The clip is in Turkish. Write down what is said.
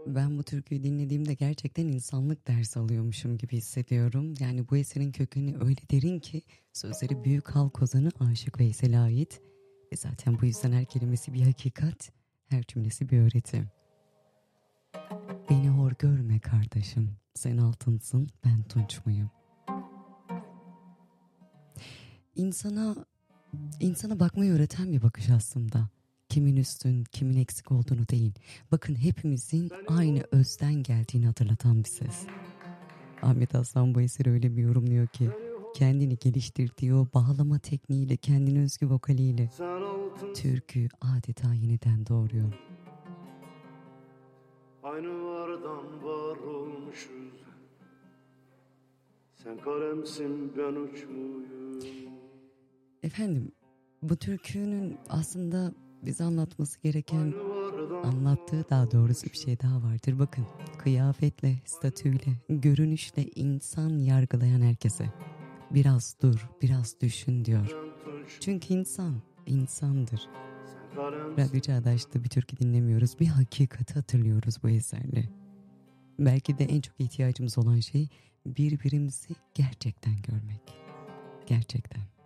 Ben bu türküyü dinlediğimde gerçekten insanlık dersi alıyormuşum gibi hissediyorum. Yani bu eserin kökeni öyle derin ki sözleri büyük halk ozanı Aşık Veysel'e ait. Ve zaten bu yüzden her kelimesi bir hakikat, her cümlesi bir öğreti. Beni hor görme kardeşim, sen altınsın, ben tunç muyum? İnsana bakmayı öğreten bir bakış aslında. Kimin üstün, kimin eksik olduğunu değil. Bakın hepimizin aynı özden geldiğini hatırlatan bir ses. Ahmet Aslan bu eseri öyle bir yorumluyor ki kendini geliştirdiği o bağlama tekniğiyle, kendine özgü vokaliyle türkü adeta yeniden doğuruyor. Aynı vardan var olmuşuz. Sen kalemsin, ben uç muyum? Efendim, bu türkünün aslında bize anlatması gereken, anlattığı daha doğrusu bir şey daha vardır. Bakın, kıyafetle, statüyle, görünüşle insan yargılayan herkese biraz dur, biraz düşün diyor. Çünkü insan, insandır. Radyo Çağdaş'ta bir türkü dinlemiyoruz, bir hakikati hatırlıyoruz bu eserle. Belki de en çok ihtiyacımız olan şey birbirimizi gerçekten görmek. Gerçekten.